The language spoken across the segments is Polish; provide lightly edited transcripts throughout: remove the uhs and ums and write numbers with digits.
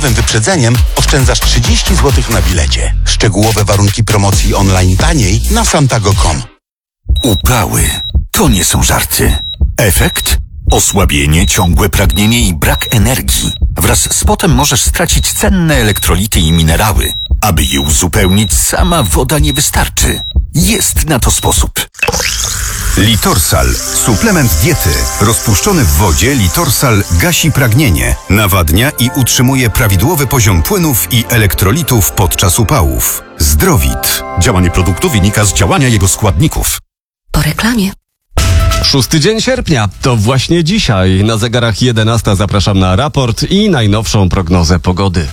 godzinowym wyprzedzeniem oszczędzasz 30 zł na bilecie. Szczegółowe warunki promocji online taniej na santago.com. Upały to nie są żarty. Efekt? Osłabienie, ciągłe pragnienie i brak energii. Wraz z potem możesz stracić cenne elektrolity i minerały. Aby je uzupełnić, sama woda nie wystarczy. Jest na to sposób. Litorsal. Suplement diety. Rozpuszczony w wodzie Litorsal gasi pragnienie, nawadnia i utrzymuje prawidłowy poziom płynów i elektrolitów podczas upałów. Zdrowit. Działanie produktu wynika z działania jego składników. Po reklamie. 6 dzień sierpnia, to właśnie dzisiaj. Na zegarach 11 zapraszam na raport i najnowszą prognozę pogody.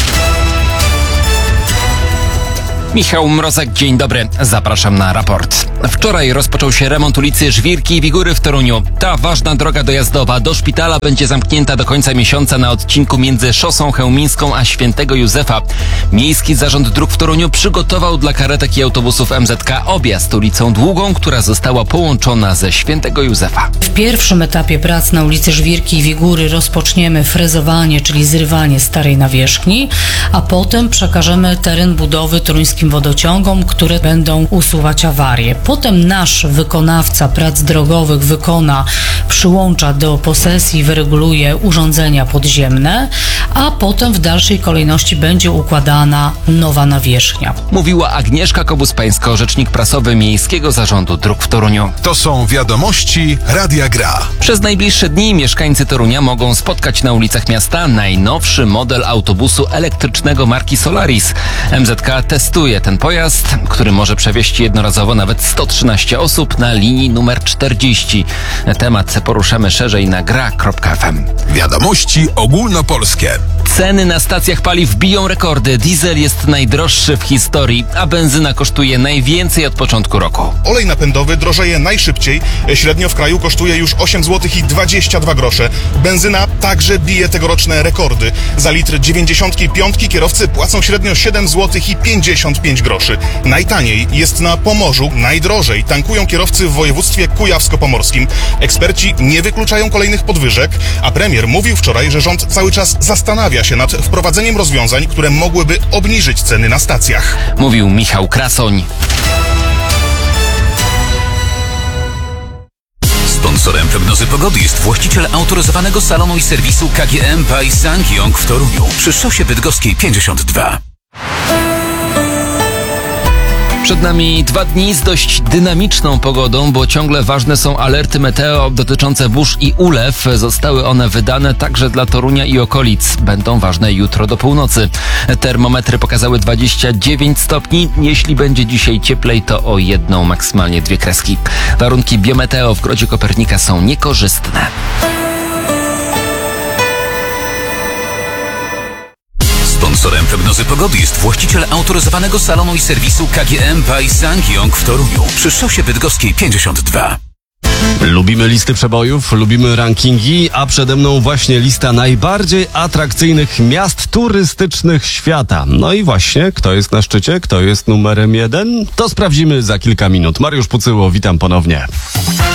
Michał Mrozek, dzień dobry. Zapraszam na raport. Wczoraj rozpoczął się remont ulicy Żwirki i Wigury w Toruniu. Ta ważna droga dojazdowa do szpitala będzie zamknięta do końca miesiąca na odcinku między Szosą Chełmińską a Świętego Józefa. Miejski Zarząd Dróg w Toruniu przygotował dla karetek i autobusów MZK objazd ulicą Długą, która została połączona ze Świętego Józefa. W pierwszym etapie prac na ulicy Żwirki i Wigury rozpoczniemy frezowanie, czyli zrywanie starej nawierzchni, a potem przekażemy teren budowy toruńskim wodociągom, które będą usuwać awarie. Potem nasz wykonawca prac drogowych przyłącza do posesji, wyreguluje urządzenia podziemne, a potem w dalszej kolejności będzie układana nowa nawierzchnia. Mówiła Agnieszka Kobus-Pańsko, rzecznik prasowy Miejskiego Zarządu Dróg w Toruniu. To są wiadomości Radia Gra. Przez najbliższe dni mieszkańcy Torunia mogą spotkać na ulicach miasta najnowszy model autobusu elektrycznego marki Solaris. MZK testuje ten pojazd, który może przewieźć jednorazowo nawet 113 osób na linii numer 40. Temat poruszamy szerzej na gra.fm. Wiadomości ogólnopolskie. Ceny na stacjach paliw biją rekordy. Diesel jest najdroższy w historii, a benzyna kosztuje najwięcej od początku roku. Olej napędowy drożeje najszybciej. Średnio w kraju kosztuje już 8 zł i 22 grosze. Benzyna także bije tegoroczne rekordy. Za litr 95 kierowcy płacą średnio 7 zł i 55 groszy. Najtaniej jest na Pomorzu, najdrożej tankują kierowcy w województwie kujawsko-pomorskim. Eksperci nie wykluczają kolejnych podwyżek, a premier mówił wczoraj, że rząd cały czas zastanawia się nad wprowadzeniem rozwiązań, które mogłyby obniżyć ceny na stacjach. Mówił Michał Krasoń. Sponsorem prognozy pogody jest właściciel autoryzowanego salonu i serwisu KGM by Sangyong w Toruniu przy Szosie Bydgoskiej 52. Przed nami 2 dni z dość dynamiczną pogodą, bo ciągle ważne są alerty meteo dotyczące burz i ulew. Zostały one wydane także dla Torunia i okolic. Będą ważne jutro do północy. Termometry pokazały 29 stopni. Jeśli będzie dzisiaj cieplej, to o 1, maksymalnie 2 kreski. Warunki biometeo w Grodzie Kopernika są niekorzystne. Sponsorem prognozy pogody jest właściciel autoryzowanego salonu i serwisu KGM by Sangyong w Toruniu przy Szosie Bydgoskiej 52. Lubimy listy przebojów, lubimy rankingi, a przede mną właśnie lista najbardziej atrakcyjnych miast turystycznych świata. No i właśnie, kto jest na szczycie, kto jest numerem 1? To sprawdzimy za kilka minut. Mariusz Pucyło, witam ponownie.